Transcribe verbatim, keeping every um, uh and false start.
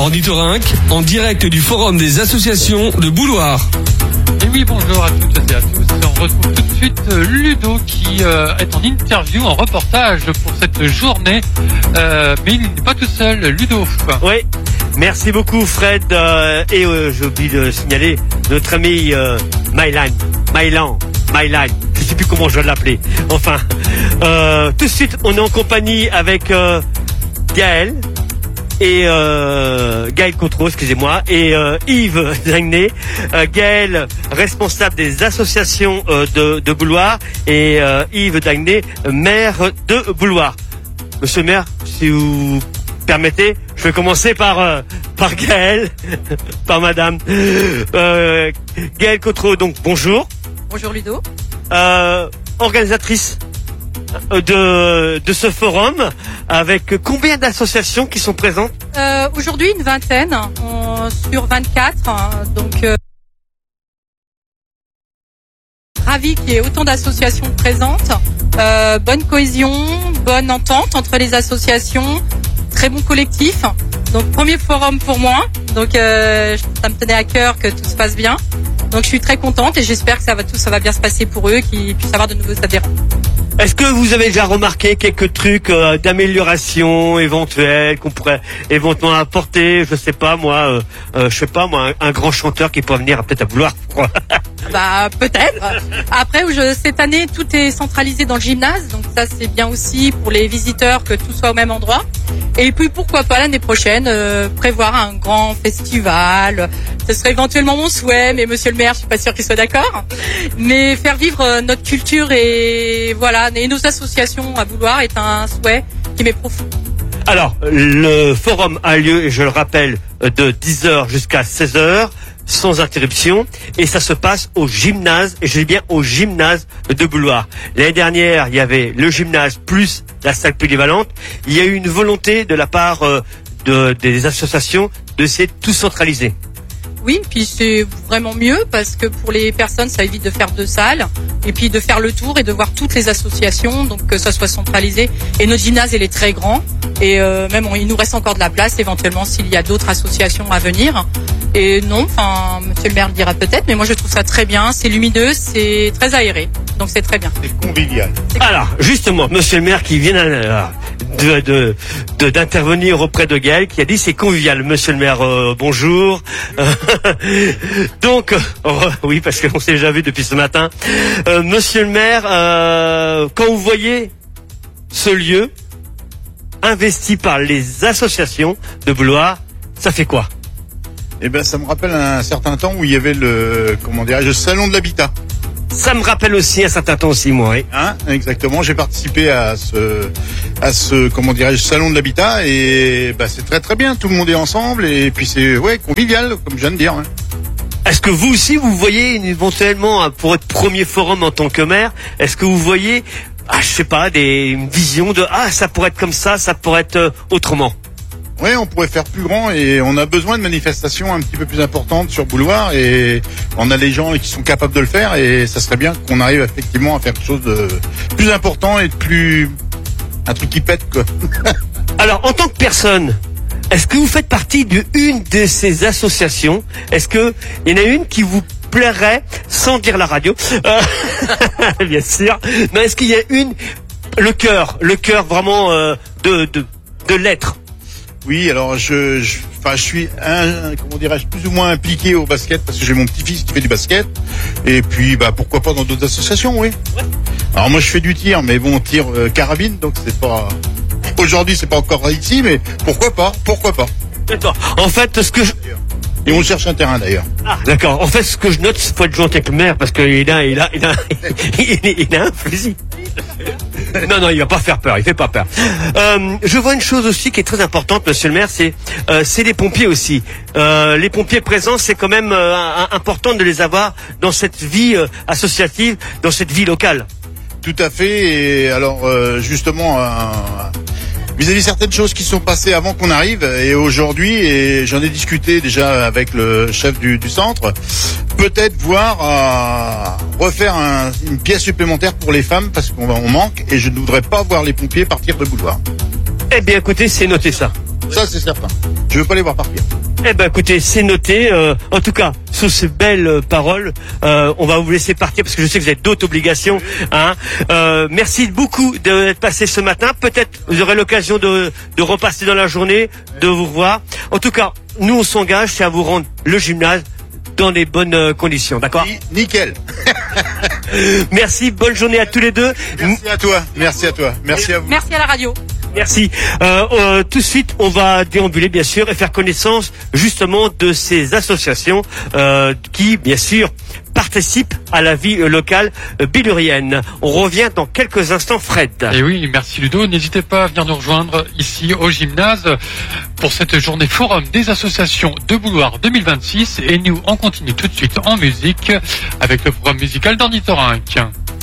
Ornithorynque, en direct du Forum des associations de Bouloir. Et oui, bonjour à toutes et à tous. On retrouve tout de suite Ludo qui euh, est en interview, en reportage pour cette journée. Euh, mais il n'est pas tout seul, Ludo. Oui, merci beaucoup Fred. Euh, et euh, j'ai oublié de signaler notre ami euh, Mylan. Mylan. Mylan. Je ne sais plus comment je vais l'appeler. Enfin, euh, tout de suite, on est en compagnie avec euh, Gaël. Et euh, Gaël Cotreau, excusez-moi, et euh, Yves Dagné. Euh, Gaël, responsable des associations euh, de, de Bouloir, et euh, Yves Dagné, maire de Bouloir. Monsieur le maire, si vous permettez, je vais commencer par euh, par Gaël, par Madame euh, Gaël Cotreau. Donc bonjour. Bonjour Ludo. Euh, organisatrice de de ce forum, avec combien d'associations qui sont présentes? euh, Aujourd'hui une vingtaine on, sur vingt-quatre, hein, donc euh, ravi qu'il y ait autant d'associations présentes. Euh, bonne cohésion, bonne entente entre les associations, très bon collectif. Donc premier forum pour moi, donc euh, ça me tenait à cœur que tout se passe bien. Donc je suis très contente et j'espère que ça va tout ça va bien se passer pour eux, qu'ils puissent avoir de nouveaux adhérents. Est-ce que vous avez déjà remarqué quelques trucs euh, d'amélioration éventuelle qu'on pourrait éventuellement apporter? Je sais pas moi, euh, euh, je sais pas moi, un, un grand chanteur qui pourrait venir peut-être à Bouloir. Bah peut-être. Après, je, cette année, tout est centralisé dans le gymnase, donc ça c'est bien aussi pour les visiteurs que tout soit au même endroit. Et puis pourquoi pas l'année prochaine euh, prévoir un grand festival. Ce serait éventuellement mon souhait, mais Monsieur le maire, je suis pas sûre qu'il soit d'accord. Mais faire vivre euh, notre culture et voilà, et nos associations à Bouloir est un souhait qui m'est profond. Alors, le forum a lieu, et je le rappelle, de dix heures jusqu'à seize heures, sans interruption, et ça se passe au gymnase, et je dis bien au gymnase de Bouloir. L'année dernière, il y avait le gymnase plus la salle polyvalente. Il y a eu une volonté de la part euh, de, des associations d'essayer de tout centraliser. Oui, puis c'est vraiment mieux parce que pour les personnes, ça évite de faire deux salles et puis de faire le tour et de voir toutes les associations, donc que ça soit centralisé. Et notre gymnase, il est très grand et euh, même on, il nous reste encore de la place éventuellement s'il y a d'autres associations à venir. Et non, enfin, Monsieur le maire le dira peut-être, mais moi je trouve ça très bien. C'est lumineux, c'est très aéré, donc c'est très bien. C'est convivial. Alors, justement, Monsieur le maire qui vient euh, de, de, de, d'intervenir auprès de Gaël, qui a dit c'est convivial. Monsieur le maire, euh, bonjour. Donc, oh, oui, parce qu'on s'est déjà vu depuis ce matin. Euh, Monsieur le maire, euh, quand vous voyez ce lieu investi par les associations de Bouloir, ça fait quoi? Eh ben, ça me rappelle un certain temps où il y avait le, comment dirais-je, le salon de l'habitat. Ça me rappelle aussi un certain temps aussi, moi. Oui. Hein, exactement. J'ai participé à ce, à ce, comment dirais-je, salon de l'habitat et bah c'est très très bien. Tout le monde est ensemble et puis c'est ouais convivial, comme je viens de dire. Hein. Est-ce que vous aussi vous voyez éventuellement pour être premier forum en tant que maire, est-ce que vous voyez, ah je sais pas, des une vision de ah ça pourrait être comme ça, ça pourrait être euh, autrement? Oui, on pourrait faire plus grand et on a besoin de manifestations un petit peu plus importantes sur Bouloir et on a les gens qui sont capables de le faire et ça serait bien qu'on arrive effectivement à faire quelque chose de plus important et de plus... un truc qui pète quoi. Alors, en tant que personne, est-ce que vous faites partie d'une de ces associations? Est-ce que il y en a une qui vous plairait, sans dire la radio, euh, bien sûr, mais est-ce qu'il y a une, le cœur, le cœur vraiment euh, de, de, de l'être? Oui, alors je, je, enfin, je suis un, comment dirais-je, plus ou moins impliqué au basket parce que j'ai mon petit-fils qui fait du basket. Et puis, bah, pourquoi pas dans d'autres associations, oui. Ouais. Alors moi, je fais du tir, mais bon, tir euh, carabine, donc c'est pas. Aujourd'hui, c'est pas encore ici, mais pourquoi pas, pourquoi pas. D'accord. En fait, ce que je... Et on cherche un terrain d'ailleurs. Ah, d'accord. En fait, ce que je note, c'est qu'il faut être gentil avec le maire parce qu'il a, il a, il a, il, il a un fusil. Non, non, il va pas faire peur. Il fait pas peur. Euh, je vois une chose aussi qui est très importante, Monsieur le maire, c'est, euh, c'est les pompiers aussi. Euh, les pompiers présents, c'est quand même euh, important de les avoir dans cette vie euh, associative, dans cette vie locale. Tout à fait. Et alors, euh, justement. Euh, vis-à-vis certaines choses qui sont passées avant qu'on arrive et aujourd'hui, et j'en ai discuté déjà avec le chef du, du centre, peut-être voir euh, refaire un, une pièce supplémentaire pour les femmes parce qu'on on manque et je ne voudrais pas voir les pompiers partir de Bouloir. Eh bien écoutez, c'est noté ça. Ça c'est certain. Je veux pas les voir partir. Eh ben écoutez, c'est noté. Euh, en tout cas, sur ces belles euh, paroles, euh, on va vous laisser partir parce que je sais que vous avez d'autres obligations. Hein. Euh, merci beaucoup d'être passé ce matin. Peut-être vous aurez l'occasion de, de repasser dans la journée, de vous revoir. En tout cas, nous on s'engage, c'est à vous rendre le gymnase dans les bonnes euh, conditions, d'accord? Nickel. Merci, bonne journée à tous les deux. Merci à toi, merci à toi, merci à vous. Merci à la radio. Merci. Euh, euh, tout de suite, on va déambuler, bien sûr, et faire connaissance justement de ces associations euh, qui, bien sûr, participent à la vie euh, locale euh, billurienne. On revient dans quelques instants, Fred. Et oui, merci Ludo. N'hésitez pas à venir nous rejoindre ici au gymnase pour cette journée forum des associations de Bouloir deux mille vingt-six. Et nous, on continue tout de suite en musique avec le programme musical d'Ornithorynque.